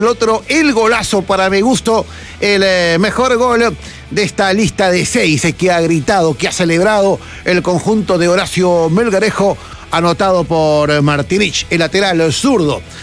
El otro, el golazo para mi gusto, el mejor gol de esta lista de 6 que ha gritado, que ha celebrado el conjunto de Horacio Melgarejo, anotado por Martinich, el lateral zurdo.